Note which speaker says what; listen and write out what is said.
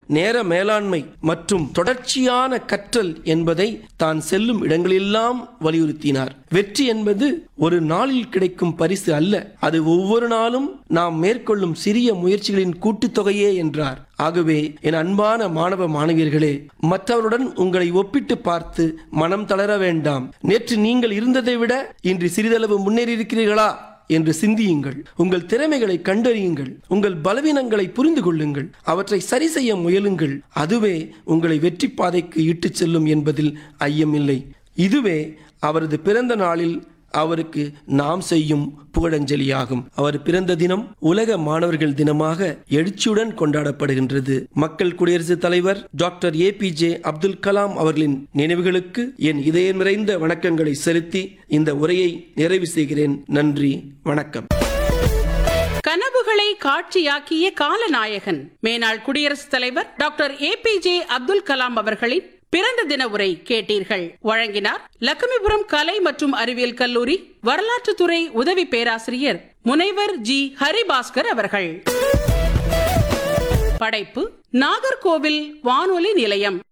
Speaker 1: நேர மேலாண்மை மற்றும் தொடர்ச்சியான கற்றல் என்பதை தான் செல்லும் இடங்களெல்லாம் வலியுறுத்தினார். வெற்றி என்பது ஒரு நாளில் கிடைக்கும் பரிசு அல்ல, அது ஒவ்வொரு நாளும் நாம் மேற்கொள்ளும் சிறிய முயற்சிகளின் கூட்டுத்தொகையே என்றார். ஆகவே என் அன்பான மாணவ மாணவியர்களே, மற்றவருடன் உங்களை ஒப்பிட்டு பார்த்து மனம் தளர வேண்டாம். நேற்று நீங்கள் இருந்ததை விட இன்று சிறிதளவு முன்னேறி இருக்கிறீர்களா என்று சிந்தியுங்கள். உங்கள் திறமைகளை கண்டறியுங்கள், உங்கள் பலவீனங்களை புரிந்து கொள்ளுங்கள், அவற்றை சரி செய்ய முயலுங்கள். அதுவே உங்களை வெற்றி பாதைக்கு இட்டுச் செல்லும் என்பதில் ஐயமில்லை. இதுவே அவரது பிறந்த நாளில் அவருக்கு நாம் செய்யும் புகழஞ்சலியாகும். அவர் பிறந்த தினம் உலக மாணவர்கள் தினமாக எழுச்சியுடன் கொண்டாடப்படுகின்றது. மக்கள் குடியரசுத் தலைவர் டாக்டர் APJ அப்துல் கலாம் அவர்களின் நினைவுகளுக்கு என் இதயம் நிறைந்த வணக்கங்களை செலுத்தி இந்த உரையை நிறைவு செய்கிறேன். நன்றி, வணக்கம்.
Speaker 2: கனவுகளை காட்சியாக்கிய காலநாயகன் மேனாள் குடியரசுத் தலைவர் டாக்டர் APJ அப்துல் கலாம் அவர்களின் பிறந்த தின உரை கேட்டீர்கள். வழங்கினார் லட்சுமிபுரம் கலை மற்றும் அறிவியல் கல்லூரி வரலாற்றுத்துறை உதவி பேராசிரியர் முனைவர் G. ஹரிபாஸ்கர் அவர்கள். படைப்பு நாகர்கோவில் வானொலி நிலையம்.